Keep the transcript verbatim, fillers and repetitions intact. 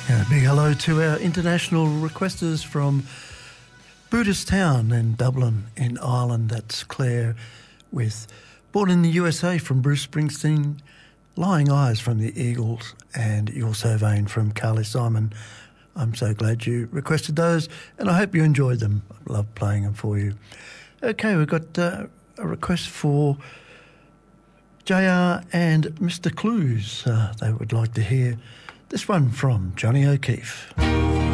And a big hello to our international requesters from Buddhist Town in Dublin in Ireland. That's Claire with Born in the U S A from Bruce Springsteen, Lying Eyes from the Eagles, and You're So Vain from Carly Simon. I'm so glad you requested those, and I hope you enjoyed them. I love playing them for you. Okay, we've got uh, a request for J R and Mister Clues. Uh, they would like to hear this one from Johnny O'Keefe.